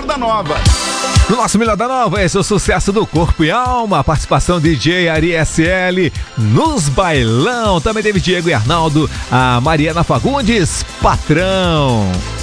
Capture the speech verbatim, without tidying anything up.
da Nova. No nosso Melhor da Nova, esse é o sucesso do Corpo e Alma, participação D J Ari S L nos bailão, também teve Diego e Arnaldo, a Mariana Fagundes, Patrão.